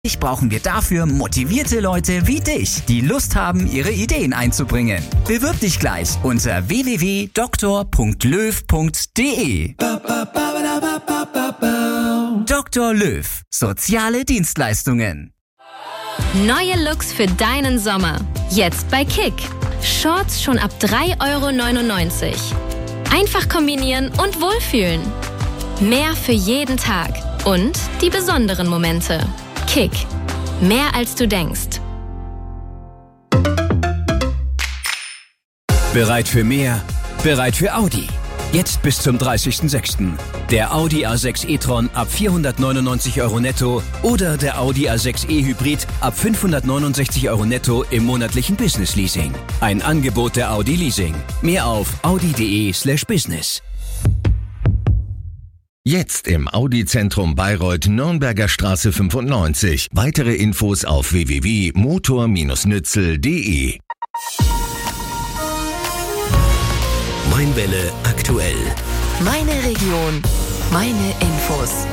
Brauchen wir dafür motivierte Leute wie dich, die Lust haben, ihre Ideen einzubringen. Bewirb dich gleich unter www.dr.löw.de. Dr. Löw. Soziale Dienstleistungen. Neue Looks für deinen Sommer. Jetzt bei Kick. Shorts schon ab 3,99 €. Einfach kombinieren und wohlfühlen. Mehr für jeden Tag. Und die besonderen Momente. Kick. Mehr als du denkst. Bereit für mehr? Bereit für Audi. Jetzt bis zum 30.06. Der Audi A6 e-tron ab 499 € netto oder der Audi A6 e-Hybrid ab 569 € netto im monatlichen Business Leasing. Ein Angebot der Audi Leasing. Mehr auf audi.de/business. Jetzt im Audi-Zentrum Bayreuth, Nürnberger Straße 95. Weitere Infos auf www.motor-nützel.de. Mainwelle aktuell. Meine Region, meine Infos.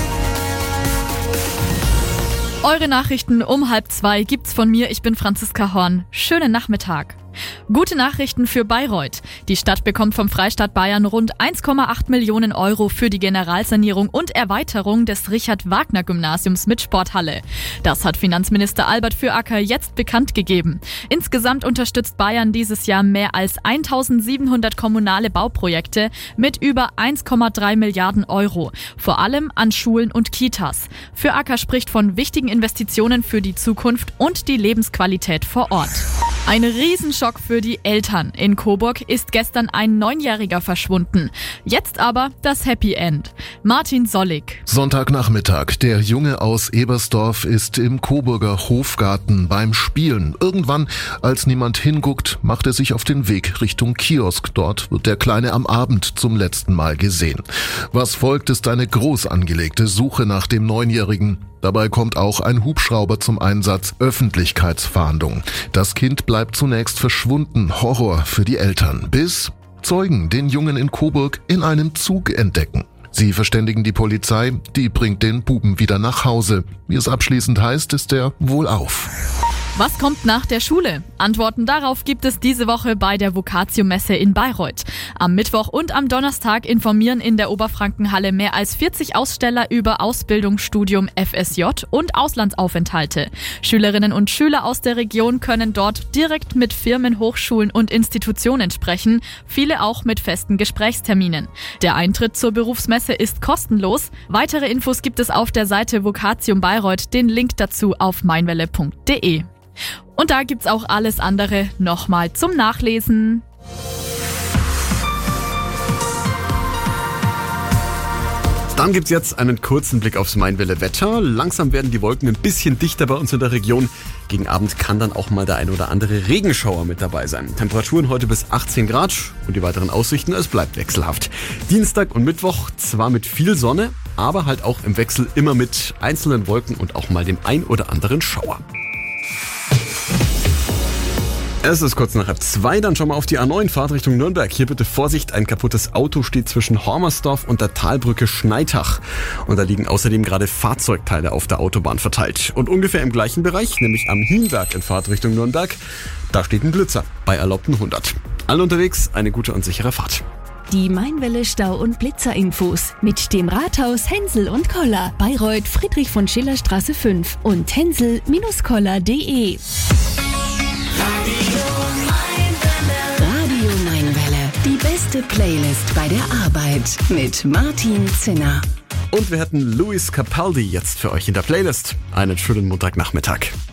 Eure Nachrichten um 1:30 gibt's von mir. Ich bin Franziska Horn. Schönen Nachmittag. Gute Nachrichten für Bayreuth. Die Stadt bekommt vom Freistaat Bayern rund 1,8 Millionen € für die Generalsanierung und Erweiterung des Richard-Wagner-Gymnasiums mit Sporthalle. Das hat Finanzminister Albert Fürhacker jetzt bekannt gegeben. Insgesamt unterstützt Bayern dieses Jahr mehr als 1700 kommunale Bauprojekte mit über 1,3 Milliarden €, vor allem an Schulen und Kitas. Fürhacker spricht von wichtigen Investitionen für die Zukunft und die Lebensqualität vor Ort. Ein Riesenschock für die Eltern. In Coburg ist gestern ein 9-Jähriger verschwunden. Jetzt aber das Happy End. Martin Sollig. Sonntagnachmittag. Der Junge aus Ebersdorf ist im Coburger Hofgarten beim Spielen. Irgendwann, als niemand hinguckt, macht er sich auf den Weg Richtung Kiosk. Dort wird der Kleine am Abend zum letzten Mal gesehen. Was folgt, ist eine groß angelegte Suche nach dem 9-Jährigen. Dabei kommt auch ein Hubschrauber zum Einsatz, Öffentlichkeitsfahndung. Das Kind bleibt zunächst verschwunden, Horror für die Eltern, bis Zeugen den Jungen in Coburg in einem Zug entdecken. Sie verständigen die Polizei, die bringt den Buben wieder nach Hause. Wie es abschließend heißt, ist er wohlauf. Was kommt nach der Schule? Antworten darauf gibt es diese Woche bei der Vocatio-Messe in Bayreuth. Am Mittwoch und am Donnerstag informieren in der Oberfrankenhalle mehr als 40 Aussteller über Ausbildung, Studium, FSJ und Auslandsaufenthalte. Schülerinnen und Schüler aus der Region können dort direkt mit Firmen, Hochschulen und Institutionen sprechen, viele auch mit festen Gesprächsterminen. Der Eintritt zur Berufsmesse ist kostenlos. Weitere Infos gibt es auf der Seite Vocatio Bayreuth, den Link dazu auf mainwelle.de. Und da gibt's auch alles andere nochmal zum Nachlesen. Dann gibt's jetzt einen kurzen Blick aufs Mainwelle-Wetter. Langsam werden die Wolken ein bisschen dichter bei uns in der Region. Gegen Abend kann dann auch mal der ein oder andere Regenschauer mit dabei sein. Temperaturen heute bis 18 Grad und die weiteren Aussichten, es bleibt wechselhaft. Dienstag und Mittwoch zwar mit viel Sonne, aber halt auch im Wechsel immer mit einzelnen Wolken und auch mal dem ein oder anderen Schauer. Es ist kurz nach 2, dann schauen wir auf die A9 Fahrt Richtung Nürnberg. Hier bitte Vorsicht, ein kaputtes Auto steht zwischen Hormersdorf und der Talbrücke Schneitach. Und da liegen außerdem gerade Fahrzeugteile auf der Autobahn verteilt. Und ungefähr im gleichen Bereich, nämlich am Hienberg in Fahrt Richtung Nürnberg, da steht ein Blitzer bei erlaubten 100. Alle unterwegs, eine gute und sichere Fahrt. Die Mainwelle Stau- und Blitzerinfos mit dem Rathaus Hensel und Koller, Bayreuth Friedrich-von-Schiller-Straße 5 und hensel-koller.de. Radio Mainwelle. Die beste Playlist bei der Arbeit mit Martin Zinner. Und wir hätten Louis Capaldi jetzt für euch in der Playlist. Einen schönen Montagnachmittag.